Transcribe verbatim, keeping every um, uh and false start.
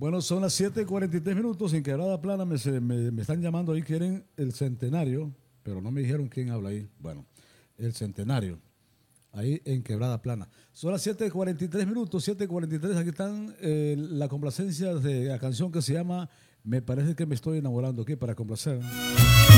Bueno, son las siete y cuarenta y tres minutos. En Quebrada Plana me, se- me, me están llamando ahí, quieren el centenario, pero no me dijeron quién habla ahí. Bueno, el centenario, ahí en Quebrada Plana. Son las siete y cuarenta y tres minutos, siete y cuarenta y tres. Aquí están eh, la complacencia de la canción que se llama Me parece que me estoy enamorando, aquí para complacer.